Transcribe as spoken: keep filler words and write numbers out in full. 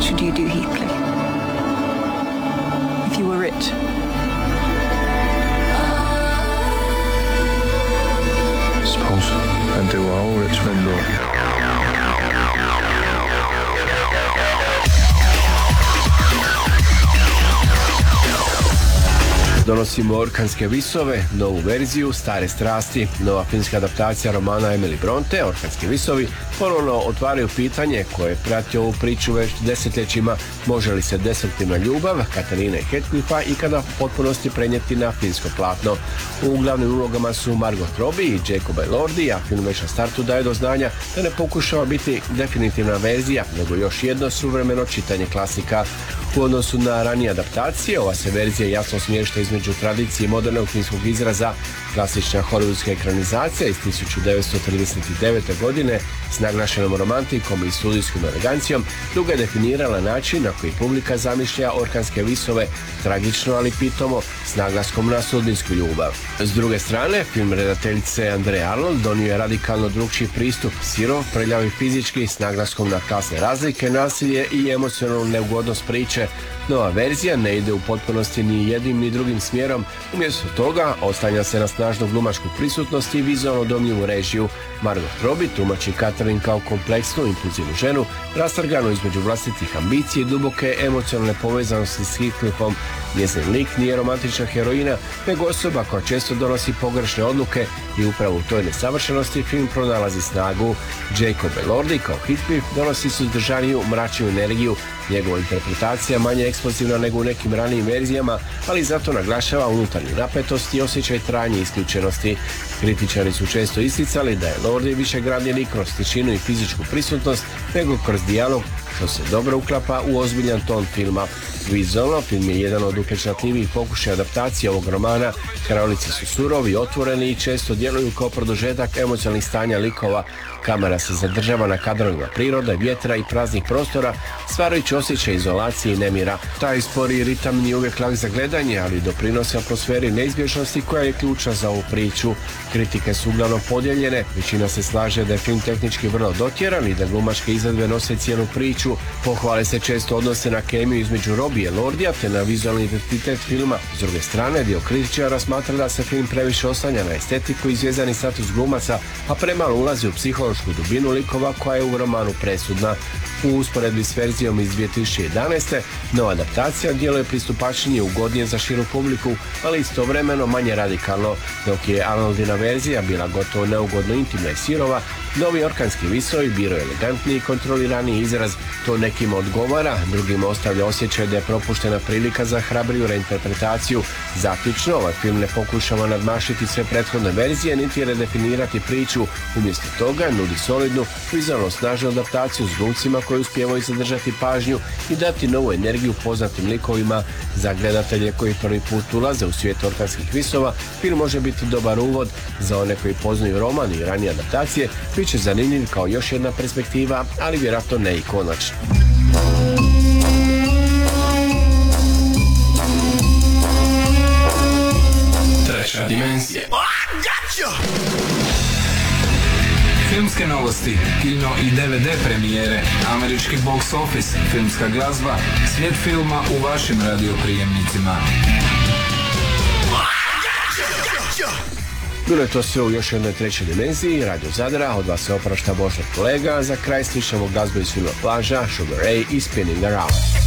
should you do, Heathcliff? If you were rich? I suppose I'd do what all rich men do. Donosimo Orkanske visove, novu verziju Stare strasti, nova filmska adaptacija romana Emily Bronte. Orkanski visovi ponovno otvaraju pitanje koje prati ovu priču već desetljećima: može li se destruktivna ljubav Katarine Heathcliffa ikada u potpunosti prenijeti na filmsko platno. U glavnim ulogama su Margot Robbie i Jacob Elordi, a film već na startu daje do znanja da ne pokušava biti definitivna verzija, nego još jedno suvremeno čitanje klasika. U odnosu na ranije adaptacije, ova se verzija jasno smješta između tradicije i modernog filmskog izraza. Klasična hollywoodska ekranizacija iz tisuću devetsto trideset devete. godine s naglašenom romantikom i studijskom elegancijom dugo je definirala način na koji publika zamišlja Orkanske visove, tragično ali pitomo, s naglaskom na sudbinsku ljubav. S druge strane, film redateljice Andrea Arnold donio je radikalno drukčiji pristup, sirov, prljav i fizički, s naglaskom na klasne razlike, nasilje i emocionalnu neugodnost priče. Nova verzija ne ide u potpunosti ni jednim ni drugim smjerom, umjesto toga oslanja se na snažnu glumačku prisutnost i vizualno domljivu režiju. Margot Robbie tumači Catherine kao kompleksnu, impulzivnu ženu, rastrganu između vlastitih ambicije i duboke emocionalne povezanosti s Heathcliffom. Njezin lik nije romantična heroina, nego osoba koja često donosi pogrešne odluke i upravo u toj nesavršenosti film pronalazi snagu. Jacob Elordi kao Heathcliff donosi suzdržaniju, mračniju energiju. Njegova interpretacija manje eksplozivna nego u nekim ranijim verzijama, ali zato naglašava unutarnju napetost i osjećaj trajnje isključenosti. Kritičari su često isticali da je Elordi višegradni lik kroz tišinu i fizičku prisutnost nego kroz dijalog, što se dobro uklapa u ozbiljan ton filma. Vizualno, film je jedan od upečatljivijih pokušaja adaptacije ovog romana. Krajolici su surovi, otvoreni i često djeluju kao produžetak emocionalnih stanja likova. Kamera se zadržava na kadrovima prirode, vjetra i praznih prostora, stvarajući osjećaj izolacije i nemira. Taj spori ritam nije uvijek lak za gledanje, ali doprinosi atmosferi neizbježnosti koja je ključna za ovu priču. Kritike su uglavnom podijeljene, većina se slaže da je film tehnički vrlo dotjeran i da glumačke izvedbe nose cijelu priču. Pohvale se često odnose na kemiju između Robbie i Elordija te na vizualni identitet filma. S druge strane, dio kritičara smatra da se film previše oslanja na estetiku i zvjezdani status glumaca, a premalo ulazi u psihološku dubinu likova koja je u romanu presudna. U usporedbi s verzijom iz dvije tisuće jedanaeste. nova adaptacija djeluje pristupačnije, ugodnije za širu publiku, ali istovremeno manje radikalno. Dok je Arnoldina verzija bila gotovo neugodno intimna i sirova, novi Orkanski visovi biro je elegantniji i kontroliraniji izraz. To nekima odgovara, drugima ostavlja osjećaj da je propuštena prilika za hrabriju reinterpretaciju. Zaključno, ovaj film ne pokušava nadmašiti sve prethodne verzije, niti redefinirati priču. Umjesto toga nudi solidnu, vizualno snažnu adaptaciju s glumcima koji uspijevaju zadržati pažnju i dati novu energiju poznatim likovima. Za gledatelje koji prvi put ulaze u svijet Orkanskih visova, film može biti dobar uvod. Za one koji poznaju roman i ranije adaptacije, bit će zanimljiv kao još jedna perspektiva, ali vjerojatno ne i konačna. Treća dimenzija. Filmske novosti, kino i D V D premijere, američki box office, filmska glazba, svijet filma u vašim radioprijemnicima. Bilo je to sve u još jednoj trećoj dimenziji, Radio Zadra, od vas se oprašta Božar kolega, za kraj slušamo glazbu iz filma Plaža, Sugar Ray i Spinning Around.